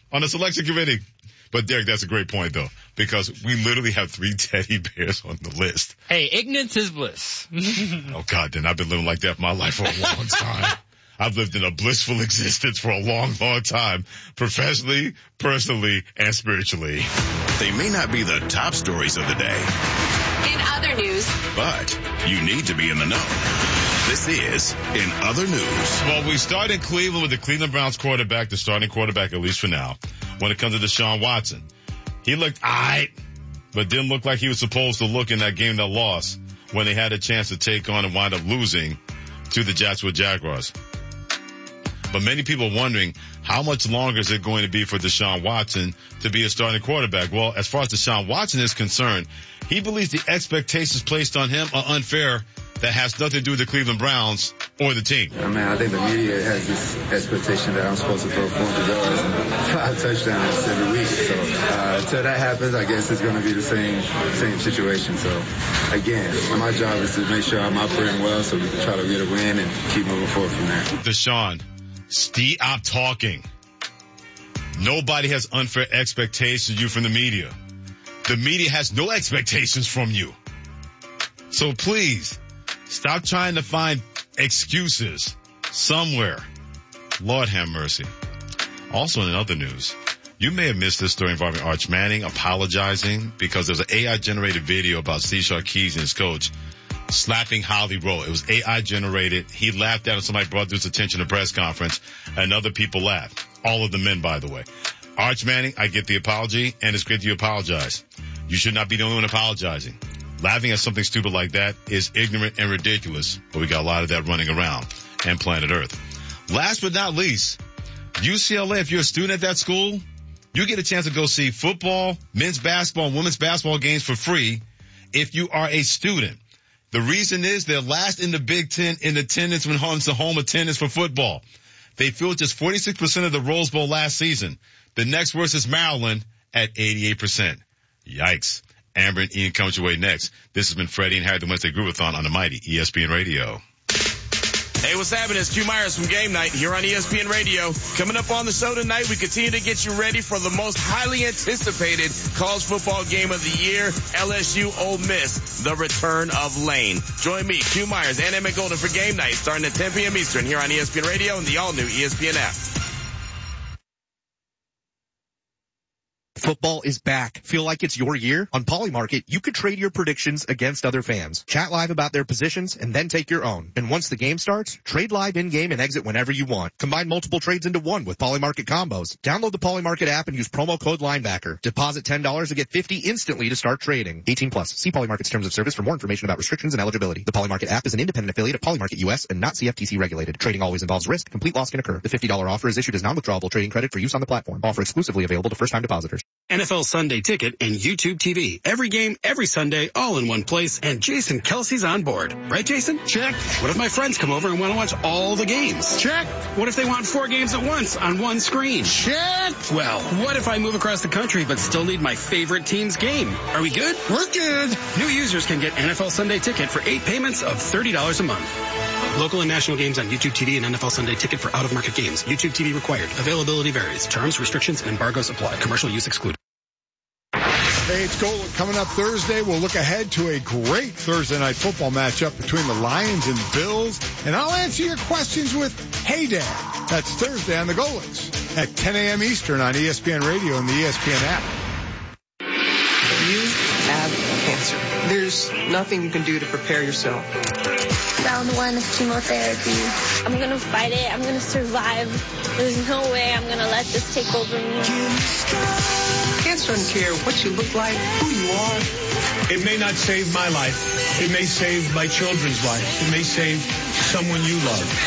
on the selection committee. But, Derek, that's a great point, though, because we literally have 3 teddy bears on the list. Hey, ignorance is bliss. Oh, God, then I've been living like that for my life for a long time. I've lived in a blissful existence for a long, long time, professionally, personally, and spiritually. They may not be the top stories of the day. In other news. But you need to be in the know. This is In Other News. Well, we start in Cleveland with the Cleveland Browns quarterback, the starting quarterback, at least for now, when it comes to Deshaun Watson. He looked aight, but didn't look like he was supposed to look in that game that lost when they had a chance to take on and wind up losing to the Jacksonville Jaguars. But many people are wondering, how much longer is it going to be for Deshaun Watson to be a starting quarterback? Well, as far as Deshaun Watson is concerned, he believes the expectations placed on him are unfair. That has nothing to do with the Cleveland Browns or the team. I mean, I think the media has this expectation that I'm supposed to throw 400 yards and 5 touchdowns every week. So until that happens, I guess it's going to be the same situation. So again, my job is to make sure I'm operating well so we can try to get a win and keep moving forward from there. Deshaun, stop talking. Nobody has unfair expectations of you from the media. The media has no expectations from you. So please, stop trying to find excuses somewhere. Lord have mercy. Also in other news, you may have missed this story involving Arch Manning apologizing because there's an AI-generated video about Steve Sarkisian and his coach slapping Holly Rowe. It was AI-generated. He laughed at it. Somebody brought this attention to a press conference, and other people laughed. All of the men, by the way. Arch Manning, I get the apology, and it's great that you apologize. You should not be the only one apologizing. Laughing at something stupid like that is ignorant and ridiculous, but we got a lot of that running around and planet Earth. Last but not least, UCLA, if you're a student at that school, you get a chance to go see football, men's basketball, and women's basketball games for free if you are a student. The reason is they're last in the Big Ten in attendance when it comes to home attendance for football. They filled just 46% of the Rose Bowl last season. The next worst is Maryland at 88%. Yikes. Amber and Ian comes your way next. This has been Freddie and Harry, the Wednesday Groovathon on the mighty ESPN Radio. Hey, what's happening? It's Q Myers from Game Night here on ESPN Radio. Coming up on the show tonight, we continue to get you ready for the most highly anticipated college football game of the year, LSU Ole Miss, the return of Lane. Join me, Q Myers, and Emmett Golden for Game Night starting at 10 p.m. Eastern here on ESPN Radio and the all-new ESPN app. Football is back. Feel like it's your year? On Polymarket, you could trade your predictions against other fans. Chat live about their positions and then take your own. And once the game starts, trade live in-game and exit whenever you want. Combine multiple trades into one with Polymarket combos. Download the Polymarket app and use promo code Linebacker. Deposit $10 to get $50 instantly to start trading. 18 plus. See Polymarket's terms of service for more information about restrictions and eligibility. The Polymarket app is an independent affiliate of Polymarket US and not CFTC regulated. Trading always involves risk. Complete loss can occur. The $50 offer is issued as non-withdrawable trading credit for use on the platform. Offer exclusively available to first-time depositors. NFL Sunday Ticket and YouTube TV. Every game, every Sunday, all in one place, and Jason Kelsey's on board. Right, Jason? Check. What if my friends come over and want to watch all the games? Check. What if they want 4 games at once on one screen? Check. Well, what if I move across the country but still need my favorite team's game? Are we good? We're good. New users can get NFL Sunday Ticket for 8 payments of $30 a month. Local and national games on YouTube TV and NFL Sunday Ticket for out-of-market games. YouTube TV required. Availability varies. Terms, restrictions, and embargoes apply. Commercial use excluded. Hey, it's Gold. Coming up Thursday, we'll look ahead to a great Thursday night football matchup between the Lions and Bills. And I'll answer your questions with Hey Dad. That's Thursday on the Golets at 10 a.m. Eastern on ESPN Radio and the ESPN app. You have cancer. There's nothing you can do to prepare yourself. Round 1 of chemotherapy. I'm going to fight it. I'm going to survive. There's no way I'm going to let this take over me. Cancer doesn't care what you look like, who you are. It may not save my life. It may save my children's life. It may save someone you love.